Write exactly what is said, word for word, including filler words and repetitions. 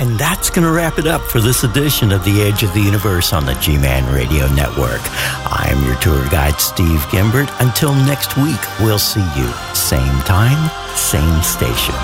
And that's going to wrap it up for this edition of The Edge of the Universe on the G-Man Radio Network. I'm your tour guide, Steve Gimbert. Until next week, we'll see you. Same time, same station.